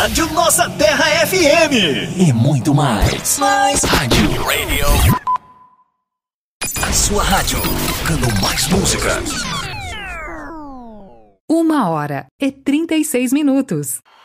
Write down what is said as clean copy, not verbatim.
Rádio Nossa Terra FM. E muito mais. Rádio Radio. A sua rádio, tocando mais música. 1h36.